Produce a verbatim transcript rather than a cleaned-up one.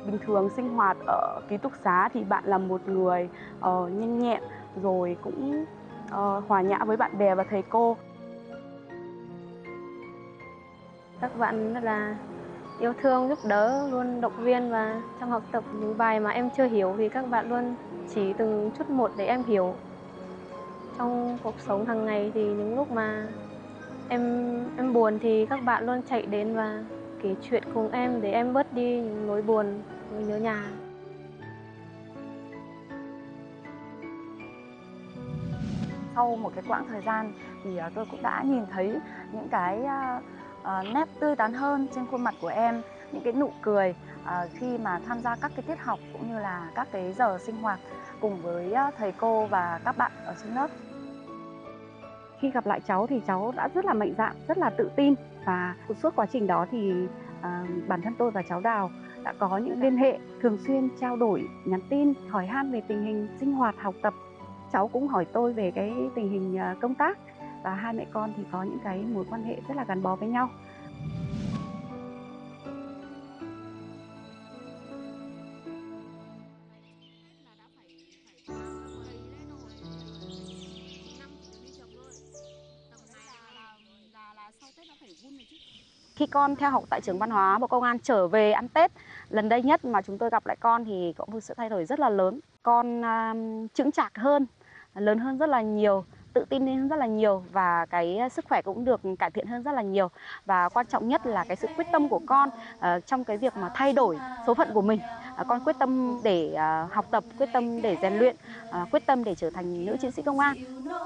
Bình thường sinh hoạt ở ký túc xá thì bạn là một người ờ, nhanh nhẹn, rồi cũng ờ, hòa nhã với bạn bè và thầy cô. Các bạn rất là yêu thương, giúp đỡ, luôn động viên, và trong học tập những bài mà em chưa hiểu thì các bạn luôn chỉ từng chút một để em hiểu. Trong cuộc sống hàng ngày thì những lúc mà em em buồn thì các bạn luôn chạy đến và kể chuyện cùng em để em bớt đi những nỗi buồn, nỗi nhớ nhà. Sau một cái quãng thời gian thì ờ, tôi cũng đã nhìn thấy những cái ờ, ờ, nét tươi tắn hơn trên khuôn mặt của em, những cái nụ cười ờ, khi mà tham gia các cái tiết học cũng như là các cái giờ sinh hoạt cùng với ờ, thầy cô và các bạn ở trên lớp. Khi gặp lại cháu thì cháu đã rất là mạnh dạn, rất là tự tin, và suốt quá trình đó thì à, bản thân tôi và cháu Đào đã có những liên hệ thường xuyên, trao đổi, nhắn tin, hỏi han về tình hình sinh hoạt học tập. Cháu cũng hỏi tôi về cái tình hình à, công tác, và hai mẹ con thì có những cái mối quan hệ rất là gắn bó với nhau. Khi con theo học tại trường văn hóa Bộ Công an trở về ăn Tết lần đây nhất mà chúng tôi gặp lại con thì có một sự thay đổi rất là lớn. Con uh, chững chạc hơn, lớn hơn rất là nhiều, tự tin lên rất là nhiều, và cái sức khỏe cũng được cải thiện hơn rất là nhiều. Và quan trọng nhất là cái sự quyết tâm của con uh, trong cái việc mà thay đổi số phận của mình. Uh, con quyết tâm để uh, học tập, quyết tâm để rèn luyện, uh, quyết tâm để trở thành nữ chiến sĩ công an.